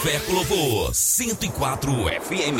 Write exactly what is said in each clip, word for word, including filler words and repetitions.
Café com Louvor, cento e quatro F M.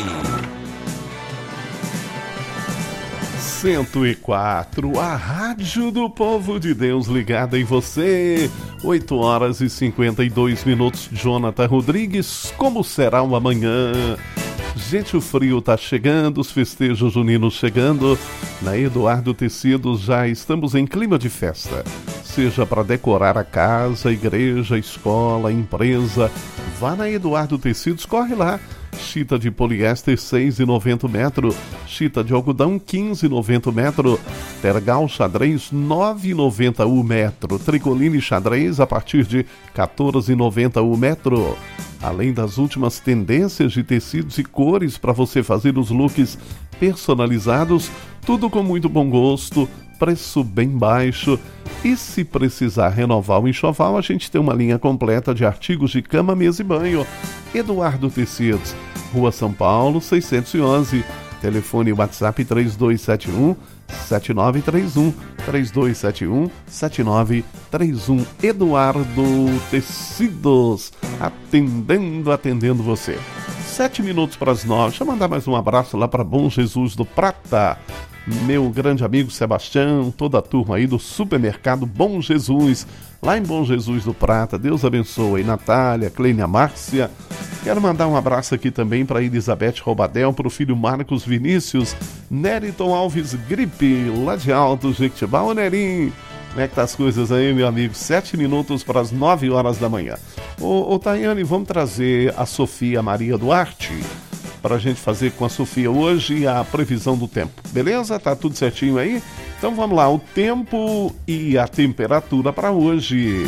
cento e quatro, a rádio do povo de Deus ligada em você. oito horas e cinquenta e dois minutos. Jonathan Rodrigues, como será o amanhã? Gente, o frio tá chegando, os festejos juninos chegando. Na Eduardo Tecidos já estamos em clima de festa. Seja para decorar a casa, a igreja, a escola, a empresa, vá na Eduardo Tecidos, corre lá. Chita de poliéster seis reais e noventa centavos metro, chita de algodão quinze reais e noventa centavos metro, tergal xadrez nove reais e noventa centavos o metro, tricoline xadrez a partir de quatorze reais e noventa centavos o metro. Além das últimas tendências de tecidos e cores para você fazer os looks personalizados, tudo com muito bom gosto, preço bem baixo. E se precisar renovar o enxoval, a gente tem uma linha completa de artigos de cama, mesa e banho. Eduardo Tecidos, Rua São Paulo, seiscentos e onze. Telefone WhatsApp três dois sete um, sete nove três um, três dois sete um, sete nove três um. Eduardo Tecidos, atendendo, atendendo você. Sete minutos para as nove. Deixa eu mandar mais um abraço lá para Bom Jesus do Prata. Meu grande amigo Sebastião, toda a turma aí do supermercado Bom Jesus, lá em Bom Jesus do Prata. Deus abençoe. Natália, Clênia Márcia. Quero mandar um abraço aqui também para Elizabeth Roubadel, para o filho Marcos Vinícius, Neriton Alves Gripe, lá de Alto Jequitibá. Ô Nerim, como é que tá as coisas aí, meu amigo? Sete minutos para as nove horas da manhã. Ô, ô Tayane, vamos trazer a Sofia Maria Duarte para a gente fazer com a Sofia hoje a previsão do tempo. Beleza? Tá tudo certinho aí? Então vamos lá, o tempo e a temperatura para hoje.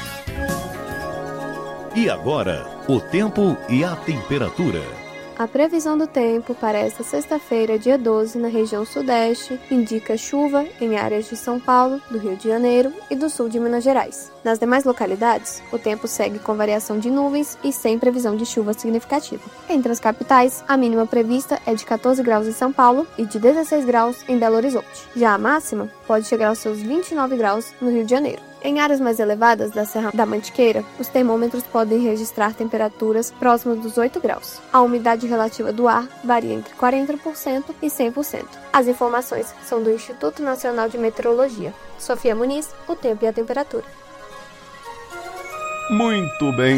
E agora, o tempo e a temperatura. A previsão do tempo para esta sexta-feira, dia doze, na região sudeste, indica chuva em áreas de São Paulo, do Rio de Janeiro e do sul de Minas Gerais. Nas demais localidades, o tempo segue com variação de nuvens e sem previsão de chuva significativa. Entre as capitais, a mínima prevista é de quatorze graus em São Paulo e de dezesseis graus em Belo Horizonte. Já a máxima pode chegar aos seus vinte e nove graus no Rio de Janeiro. Em áreas mais elevadas da Serra da Mantiqueira, os termômetros podem registrar temperaturas próximas dos oito graus. A umidade relativa do ar varia entre quarenta por cento e cem por cento. As informações são do Instituto Nacional de Meteorologia. Sofia Muniz, o tempo e a temperatura. Muito bem,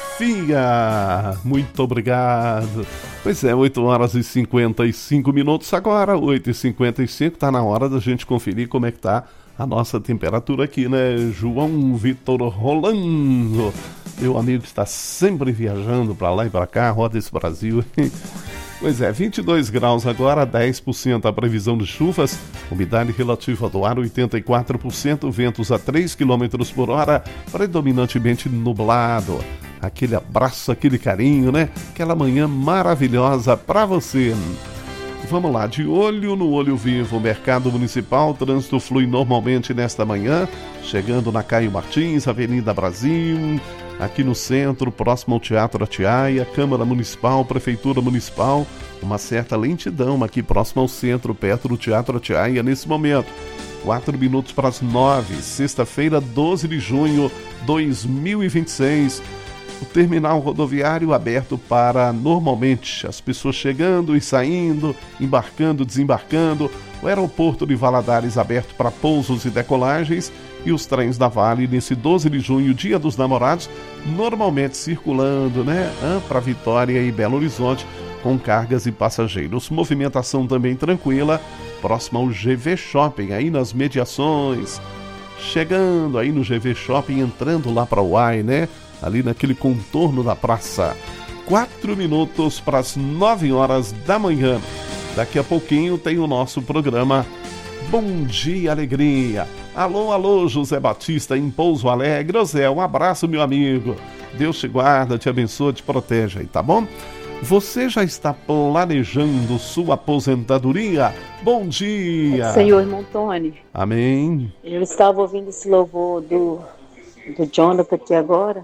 Sofia. Muito obrigado. Pois é, oito horas e cinquenta e cinco minutos agora, oito e cinquenta e cinco, tá na hora da gente conferir como é que tá a nossa temperatura aqui, né? João Vitor Rolando, meu amigo que está sempre viajando para lá e para cá, roda esse Brasil. Pois é, vinte e dois graus agora, dez por cento a previsão de chuvas, umidade relativa do ar oitenta e quatro por cento, ventos a três quilômetros por hora, predominantemente nublado. Aquele abraço, aquele carinho, né? Aquela manhã maravilhosa para você. Vamos lá, de olho no olho vivo, mercado municipal, trânsito flui normalmente nesta manhã, chegando na Caio Martins, Avenida Brasil, aqui no centro, próximo ao Teatro Atiaia, Câmara Municipal, Prefeitura Municipal, uma certa lentidão aqui próximo ao centro, perto do Teatro Atiaia, nesse momento. Quatro minutos para as nove, sexta-feira, doze de junho de dois mil e vinte e seis. O terminal rodoviário aberto para normalmente as pessoas chegando e saindo, embarcando, desembarcando, o aeroporto de Valadares aberto para pousos e decolagens e os trens da Vale nesse doze de junho, dia dos namorados, normalmente circulando, né, para Vitória e Belo Horizonte com cargas e passageiros. Movimentação também tranquila, próxima ao G V Shopping, aí nas mediações, chegando aí no G V Shopping, entrando lá para o Uai, né? Ali naquele contorno da praça. Quatro minutos para as nove horas da manhã. Daqui a pouquinho tem o nosso programa Bom Dia Alegria. Alô, alô, José Batista em Pouso Alegre. José, um abraço, meu amigo. Deus te guarda, te abençoa, te protege aí, tá bom? Você já está planejando sua aposentadoria? Bom dia! Senhor Montoni. Amém. Eu estava ouvindo esse louvor do, do Jonathan aqui agora.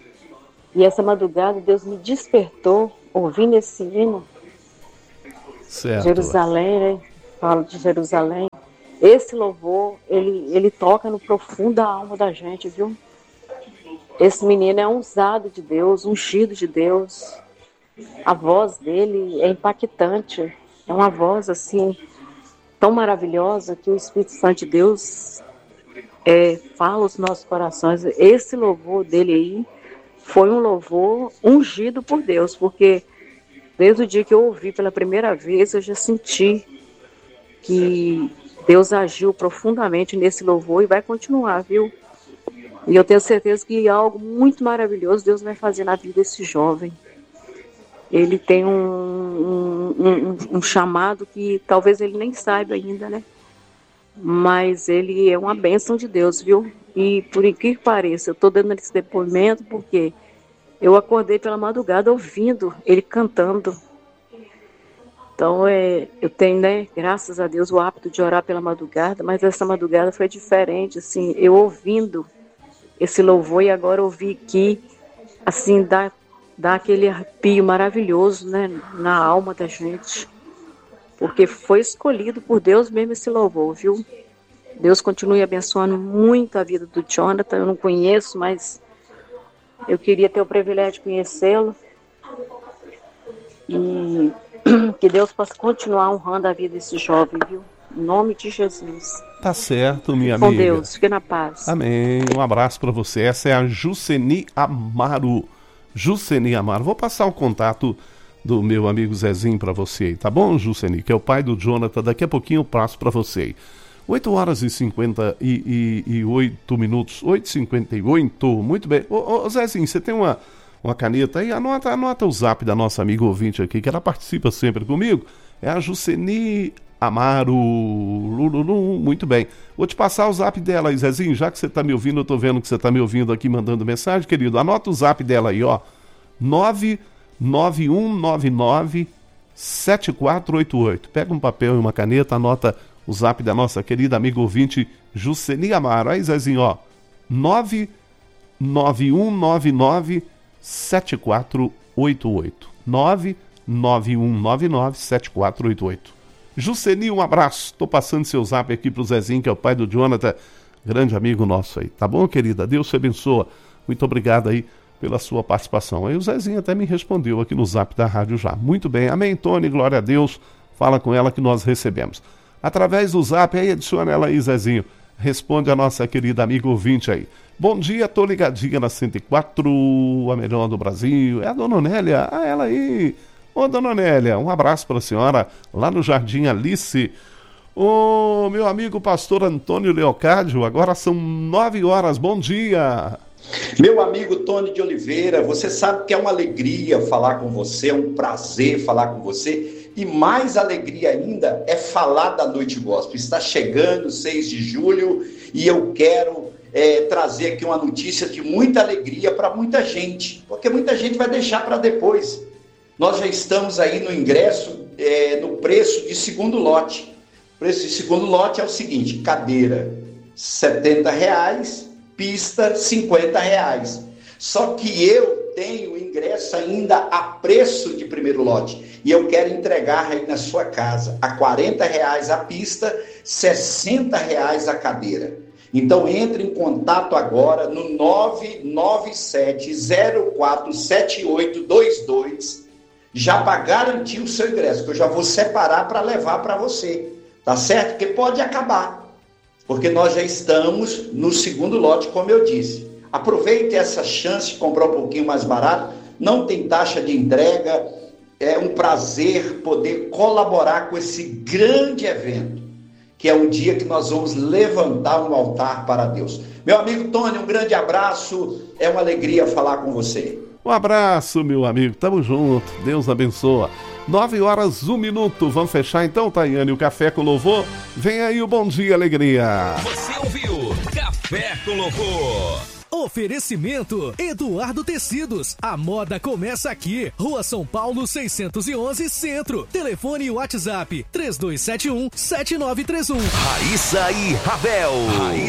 E essa madrugada Deus me despertou ouvindo esse hino. Certo. Jerusalém, né? Fala de Jerusalém. Esse louvor, ele, ele toca no profundo da alma da gente, viu? esse menino é um usado de Deus, ungido de Deus. A voz dele é impactante. É uma voz assim tão maravilhosa que o Espírito Santo de Deus é, fala aos nossos corações. Esse louvor dele aí foi um louvor ungido por Deus, porque desde o dia que eu ouvi pela primeira vez, eu já senti que Deus agiu profundamente nesse louvor e vai continuar, viu? E eu tenho certeza que algo muito maravilhoso Deus vai fazer na vida desse jovem. Ele tem um, um, um, um chamado que talvez ele nem saiba ainda, né? Mas ele é uma bênção de Deus, viu? E por incrível que pareça, eu estou dando esse depoimento porque eu acordei pela madrugada ouvindo ele cantando. Então, é, eu tenho, né, graças a Deus, o hábito de orar pela madrugada, mas essa madrugada foi diferente, assim, eu ouvindo esse louvor e agora ouvi aqui, assim, dá, dá aquele arrepio maravilhoso, né, na alma da gente, porque foi escolhido por Deus mesmo esse louvor, viu? Deus continue abençoando muito a vida do Jonathan, eu não conheço, mas eu queria ter o privilégio de conhecê-lo e que Deus possa continuar honrando a vida desse jovem, viu? Em nome de Jesus. Tá certo, minha Com amiga. Com Deus, fique na paz. Amém. Um abraço para você. Essa é a Juceni Amaro. Juceni Amaro. Vou passar o contato do meu amigo Zezinho para você aí, tá bom, Juceni? Que é o pai do Jonathan. Daqui a pouquinho eu passo para você aí. oito horas e cinquenta e oito minutos. oito e cinquenta e oito. Muito bem. Ô, ô Zezinho, você tem uma... Uma caneta aí, anota, anota o zap da nossa amiga ouvinte aqui, que ela participa sempre comigo. É a Juceni Amaro. Lululu, muito bem. Vou te passar o zap dela aí, Zezinho, já que você está me ouvindo, eu estou vendo que você está me ouvindo aqui, mandando mensagem, querido. Anota o zap dela aí, ó. nove nove um nove nove sete quatro oito oito. Pega um papel e uma caneta, anota o zap da nossa querida amiga ouvinte Juceni Amaro. Aí, Zezinho, ó. nove nove um nove nove sete quatro oito oito. nove nove um nove nove sete quatro oito oito. Juceni, um abraço. Tô passando seu zap aqui pro Zezinho, que é o pai do Jonathan, grande amigo nosso aí. Tá bom, querida? Deus te abençoa. Muito obrigado aí pela sua participação. Aí o Zezinho até me respondeu aqui no zap da rádio já. Muito bem. Amém, Tony. Glória a Deus. Fala com ela que nós recebemos. Através do zap, aí adiciona ela aí, Zezinho. Responde a nossa querida amiga ouvinte aí. Bom dia, tô ligadinha na cento e quatro, a melhor do Brasil. É a dona Onélia. Ah, ela aí. Ô, dona Onélia, um abraço para a senhora lá no Jardim Alice. Ô, meu amigo pastor Antônio Leocádio, agora são nove horas. Bom dia. Meu amigo Tony de Oliveira, você sabe que é uma alegria falar com você, é um prazer falar com você. E mais alegria ainda é falar da Noite Gospel. Está chegando seis de julho e eu quero é, trazer aqui uma notícia de muita alegria para muita gente, porque muita gente vai deixar para depois. Nós já estamos aí no ingresso, é, no preço de segundo lote. O preço de segundo lote é o seguinte: cadeira setenta reais, pista cinquenta reais. Só que eu tenho ingresso ainda a preço de primeiro lote. E eu quero entregar aí na sua casa a quarenta reais a pista, sessenta reais a cadeira. Então entre em contato agora no nove nove sete zero quatro sete oito dois dois, já para garantir o seu ingresso, que eu já vou separar para levar para você, tá certo? Porque pode acabar, porque nós já estamos no segundo lote, como eu disse. Aproveite essa chance de comprar um pouquinho mais barato, não tem taxa de entrega, é um prazer poder colaborar com esse grande evento, que é o dia que nós vamos levantar um altar para Deus. Meu amigo Tony, um grande abraço, é uma alegria falar com você. Um abraço, meu amigo, tamo junto, Deus abençoa. Nove horas, um minuto, vamos fechar então, Tayane, o Café com Louvor? Vem aí o Bom Dia Alegria. Você ouviu Café com Louvor. Oferecimento Eduardo Tecidos. A moda começa aqui. Rua São Paulo seiscentos e onze, Centro. Telefone e WhatsApp três dois sete um sete nove três um. Raíssa e Ravel. Raíssa